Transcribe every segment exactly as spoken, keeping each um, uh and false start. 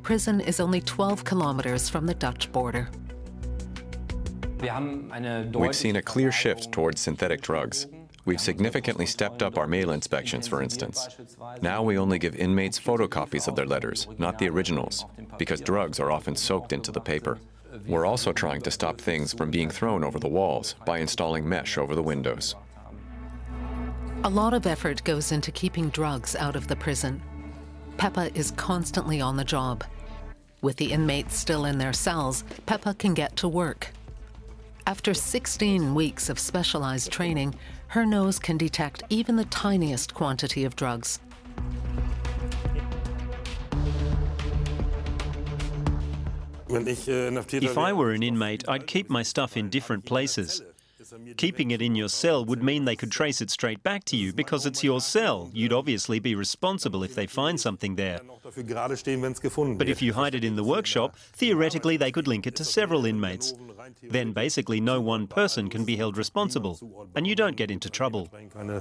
prison is only twelve kilometers from the Dutch border. We've seen a clear shift towards synthetic drugs. We've significantly stepped up our mail inspections, for instance. Now we only give inmates photocopies of their letters, not the originals, because drugs are often soaked into the paper. We're also trying to stop things from being thrown over the walls by installing mesh over the windows. A lot of effort goes into keeping drugs out of the prison. Peppa is constantly on the job. With the inmates still in their cells, Peppa can get to work. After sixteen weeks of specialized training, her nose can detect even the tiniest quantity of drugs. If I were an inmate, I'd keep my stuff in different places. Keeping it in your cell would mean they could trace it straight back to you because it's your cell. You'd obviously be responsible if they find something there. But if you hide it in the workshop, theoretically they could link it to several inmates. Then basically no one person can be held responsible, and you don't get into trouble.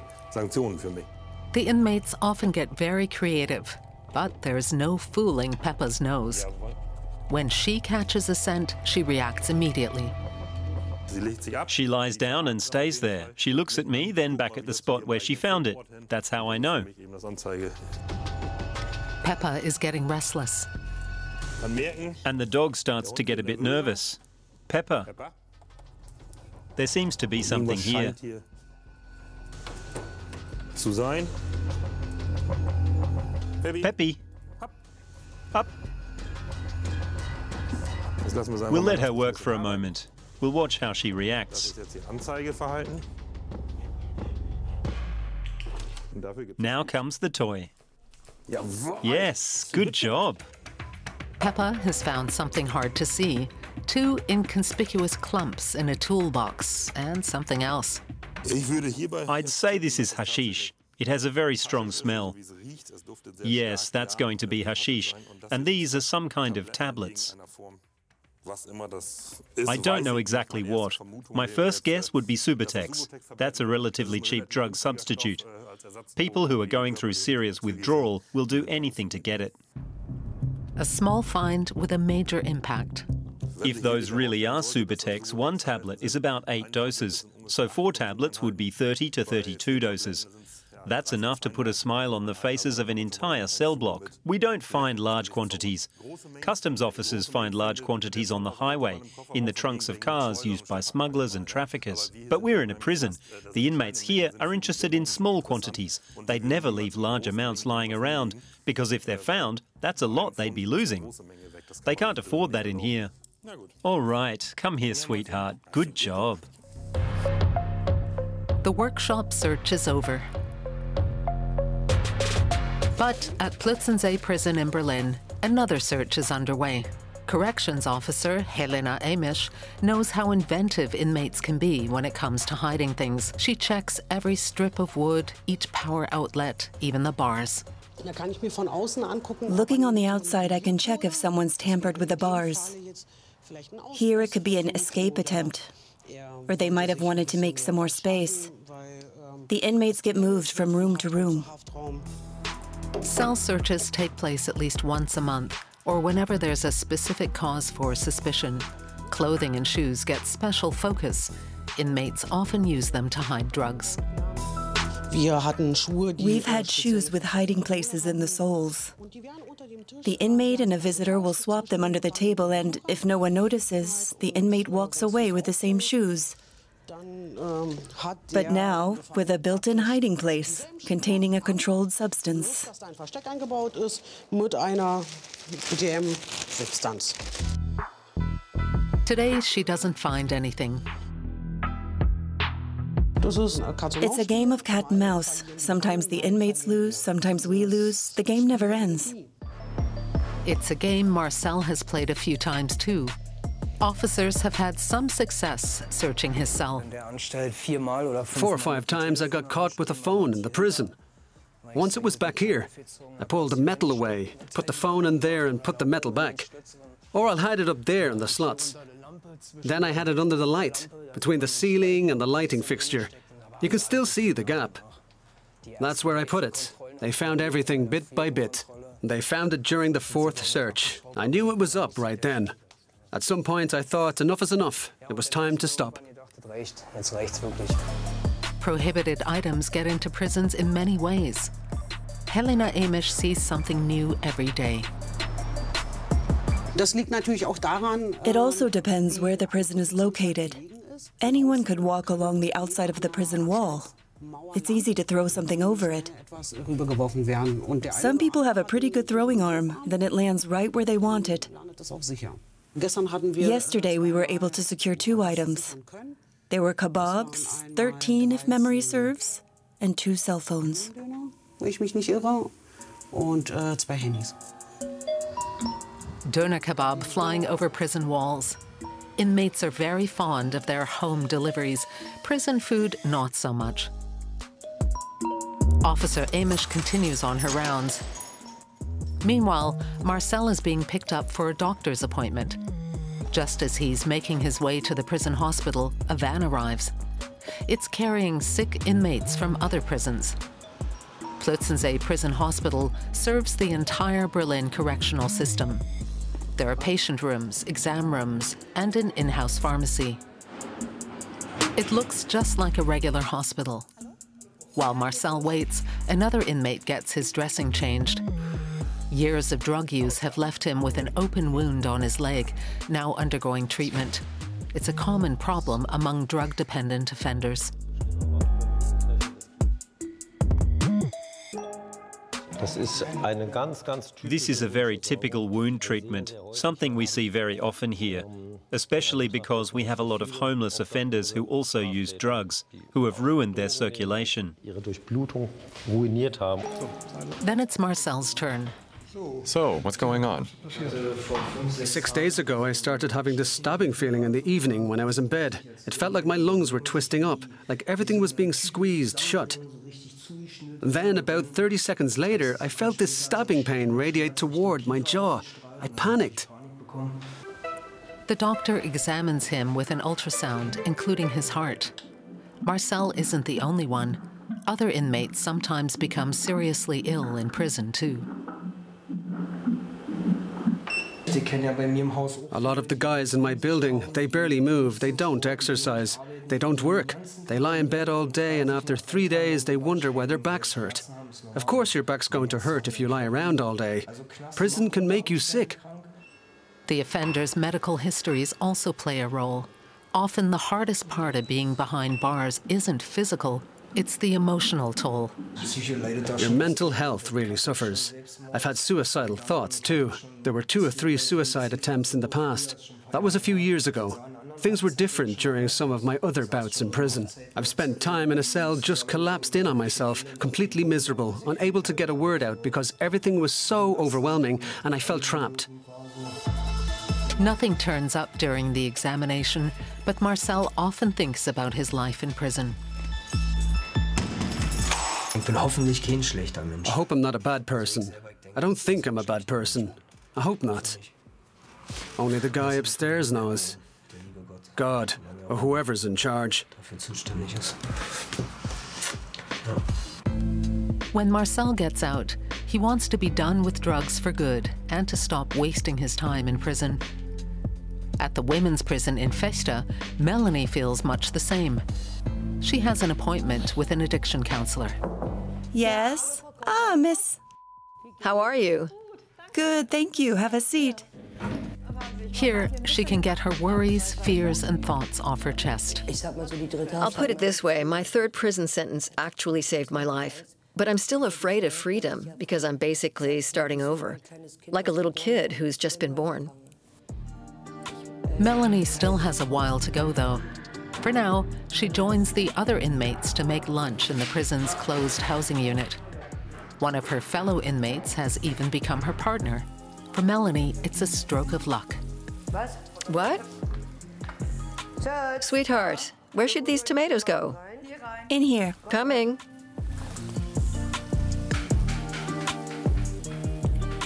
The inmates often get very creative, but there's no fooling Peppa's nose. When she catches a scent, she reacts immediately. She lies down and stays there. She looks at me, then back at the spot where she found it. That's how I know. Peppa is getting restless. And the dog starts to get a bit nervous. Peppa. There seems to be something here. Peppy. Up. We'll let her work for a moment. We'll watch how she reacts. Now comes the toy. Yes, good job. Peppa has found something hard to see. Two inconspicuous clumps in a toolbox and something else. I'd say this is hashish. It has a very strong smell. Yes, that's going to be hashish. And these are some kind of tablets. I don't know exactly what. My first guess would be Subutex. That's a relatively cheap drug substitute. People who are going through serious withdrawal will do anything to get it. A small find with a major impact. If those really are Subutex, one tablet is about eight doses, so four tablets would be thirty to thirty-two doses. That's enough to put a smile on the faces of an entire cell block. We don't find large quantities. Customs officers find large quantities on the highway, in the trunks of cars used by smugglers and traffickers. But we're in a prison. The inmates here are interested in small quantities. They'd never leave large amounts lying around, because if they're found, that's a lot they'd be losing. They can't afford that in here. All right, come here, sweetheart. Good job. The workshop search is over. But at Plötzensee prison in Berlin, another search is underway. Corrections officer Helena Amish knows how inventive inmates can be when it comes to hiding things. She checks every strip of wood, each power outlet, even the bars. Looking on the outside, I can check if someone's tampered with the bars. Here it could be an escape attempt, or they might have wanted to make some more space. The inmates get moved from room to room. Cell searches take place at least once a month, or whenever there's a specific cause for suspicion. Clothing and shoes get special focus. Inmates often use them to hide drugs. We've had shoes with hiding places in the soles. The inmate and a visitor will swap them under the table, and if no one notices, the inmate walks away with the same shoes. But now, with a built-in hiding place containing a controlled substance. Today, she doesn't find anything. It's a game of cat and mouse. Sometimes the inmates lose, sometimes we lose. The game never ends. It's a game Marcel has played a few times too. Officers have had some success searching his cell. Four or five times I got caught with a phone in the prison. Once it was back here. I pulled the metal away, put the phone in there and put the metal back. Or I'll hide it up there in the slots. Then I had it under the light, between the ceiling and the lighting fixture. You can still see the gap. That's where I put it. They found everything bit by bit. They found it during the fourth search. I knew it was up right then. At some point, I thought enough is enough. It was time to stop. Prohibited items get into prisons in many ways. Helena Amish sees something new every day. It also depends where the prison is located. Anyone could walk along the outside of the prison wall. It's easy to throw something over it. Some people have a pretty good throwing arm, then it lands right where they want it. Yesterday we were able to secure two items. There were kebabs, thirteen if memory serves, and two cell phones. Doner kebab flying over prison walls. Inmates are very fond of their home deliveries. Prison food, not so much. Officer Amish continues on her rounds. Meanwhile, Marcel is being picked up for a doctor's appointment. Just as he's making his way to the prison hospital, a van arrives. It's carrying sick inmates from other prisons. Plötzensee Prison Hospital serves the entire Berlin correctional system. There are patient rooms, exam rooms, and an in-house pharmacy. It looks just like a regular hospital. While Marcel waits, another inmate gets his dressing changed. Years of drug use have left him with an open wound on his leg, now undergoing treatment. It's a common problem among drug-dependent offenders. This is a very typical wound treatment, something we see very often here, especially because we have a lot of homeless offenders who also use drugs, who have ruined their circulation. Then it's Marcel's turn. So, what's going on? Six days ago, I started having this stabbing feeling in the evening when I was in bed. It felt like my lungs were twisting up, like everything was being squeezed shut. Then, about thirty seconds later, I felt this stabbing pain radiate toward my jaw. I panicked. The doctor examines him with an ultrasound, including his heart. Marcel isn't the only one. Other inmates sometimes become seriously ill in prison, too. A lot of the guys in my building, they barely move, they don't exercise, they don't work. They lie in bed all day, and after three days they wonder why their backs hurt. Of course your back's going to hurt if you lie around all day. Prison can make you sick. The offender's medical histories also play a role. Often the hardest part of being behind bars isn't physical, it's the emotional toll. Your mental health really suffers. I've had suicidal thoughts too. There were two or three suicide attempts in the past. That was a few years ago. Things were different during some of my other bouts in prison. I've spent time in a cell just collapsed in on myself, completely miserable, unable to get a word out because everything was so overwhelming and I felt trapped. Nothing turns up during the examination, but Marcel often thinks about his life in prison. I hope I'm not a bad person. I don't think I'm a bad person. I hope not. Only the guy upstairs knows. God, or whoever's in charge. When Marcel gets out, he wants to be done with drugs for good and to stop wasting his time in prison. At the women's prison in Fechter, Melanie feels much the same. She has an appointment with an addiction counselor. Yes? Ah, miss. How are you? Good, thank you. Have a seat. Here, she can get her worries, fears, and thoughts off her chest. I'll put it this way, my third prison sentence actually saved my life. But I'm still afraid of freedom because I'm basically starting over, like a little kid who's just been born. Melanie still has a while to go, though. For now, she joins the other inmates to make lunch in the prison's closed housing unit. One of her fellow inmates has even become her partner. For Melanie, it's a stroke of luck. What? Sweetheart, where should these tomatoes go? In here. Coming.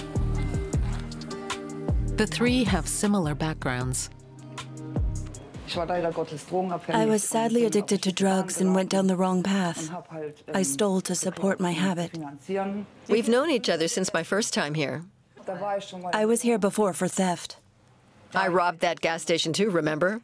The three have similar backgrounds. I was sadly addicted to drugs and went down the wrong path. I stole to support my habit. We've known each other since my first time here. I was here before for theft. I robbed that gas station too, remember?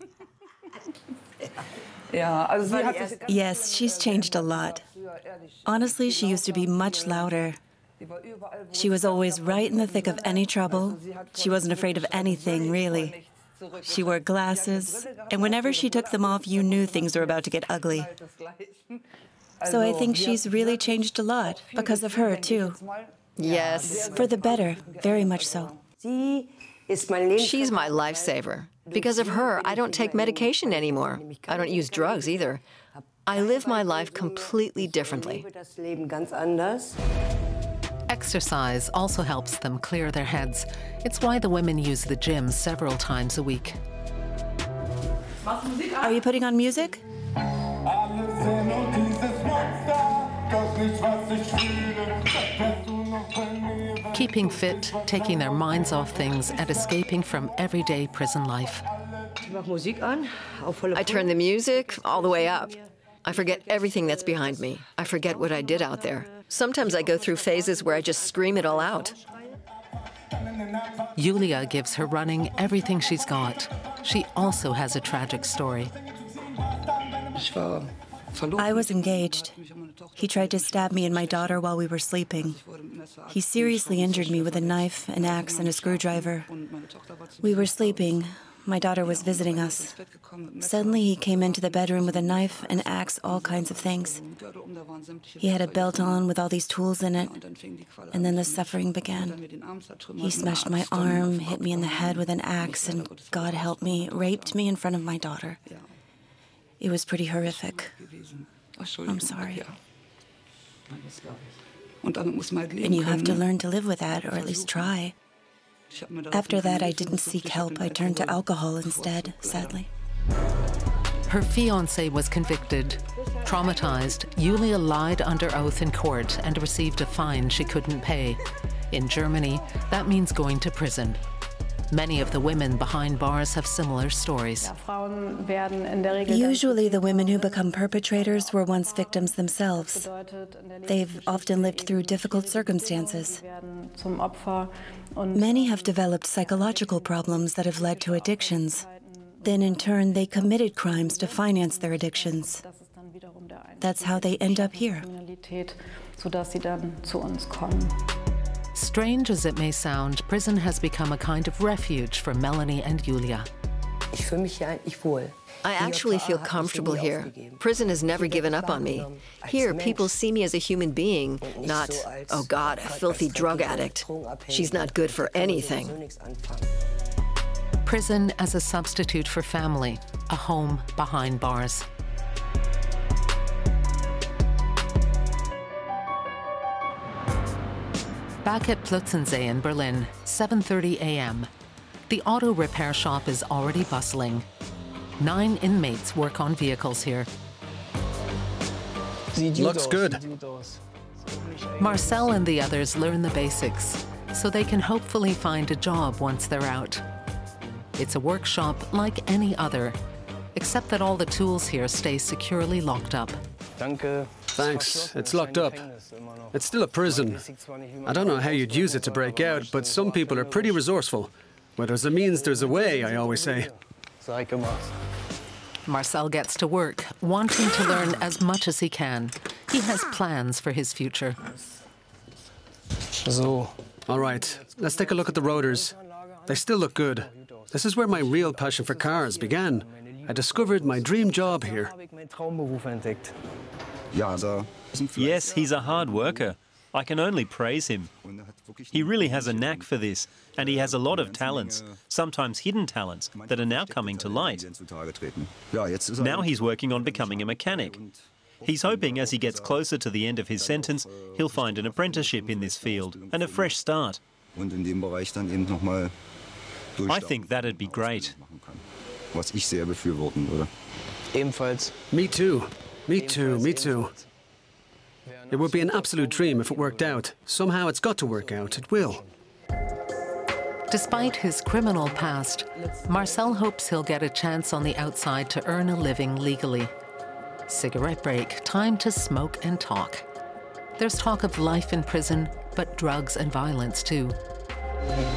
Yes, she's changed a lot. Honestly, she used to be much louder. She was always right in the thick of any trouble. She wasn't afraid of anything, really. She wore glasses, and whenever she took them off, you knew things were about to get ugly. So I think she's really changed a lot, because of her, too. Yes. For the better, very much so. She's my lifesaver. Because of her, I don't take medication anymore. I don't use drugs either. I live my life completely differently. Exercise also helps them clear their heads. It's why the women use the gym several times a week. Are you putting on music? Keeping fit, taking their minds off things, and escaping from everyday prison life. I turn the music all the way up. I forget everything that's behind me. I forget what I did out there. Sometimes I go through phases where I just scream it all out. Julia gives her running everything she's got. She also has a tragic story. I was engaged. He tried to stab me and my daughter while we were sleeping. He seriously injured me with a knife, an axe, and a screwdriver. We were sleeping. My daughter was visiting us. Suddenly, he came into the bedroom with a knife, an axe, all kinds of things. He had a belt on with all these tools in it, and then the suffering began. He smashed my arm, hit me in the head with an axe, and, God help me, raped me in front of my daughter. It was pretty horrific. I'm sorry. And you have to learn to live with that, or at least try. After that, I didn't seek help. I turned to alcohol instead, sadly. Her fiancé was convicted. Traumatized, Julia lied under oath in court and received a fine she couldn't pay. In Germany, that means going to prison. Many of the women behind bars have similar stories. Usually the women who become perpetrators were once victims themselves. They've often lived through difficult circumstances. Many have developed psychological problems that have led to addictions. Then in turn, they committed crimes to finance their addictions. That's how they end up here. Strange as it may sound, prison has become a kind of refuge for Melanie and Julia. I actually feel comfortable here. Prison has never given up on me. Here, people see me as a human being, not, oh God, a filthy drug addict. She's not good for anything. Prison as a substitute for family, a home behind bars. Back at Plötzensee in Berlin, seven thirty a m The auto repair shop is already bustling. Nine inmates work on vehicles here. Looks good. Marcel and the others learn the basics, so they can hopefully find a job once they're out. It's a workshop like any other, except that all the tools here stay securely locked up. Thanks. It's locked up. It's still a prison. I don't know how you'd use it to break out, but some people are pretty resourceful. Where there's a means, there's a way, I always say. Marcel gets to work, wanting to learn as much as he can. He has plans for his future. All right, let's take a look at the rotors. They still look good. This is where my real passion for cars began. I discovered my dream job here. Yes, he's a hard worker. I can only praise him. He really has a knack for this, and he has a lot of talents, sometimes hidden talents, that are now coming to light. Now he's working on becoming a mechanic. He's hoping as he gets closer to the end of his sentence, he'll find an apprenticeship in this field and a fresh start. I think that'd be great. Me too. Me too, me too. It would be an absolute dream if it worked out. Somehow it's got to work out. It will. Despite his criminal past, Marcel hopes he'll get a chance on the outside to earn a living legally. Cigarette break, time to smoke and talk. There's talk of life in prison, but drugs and violence too.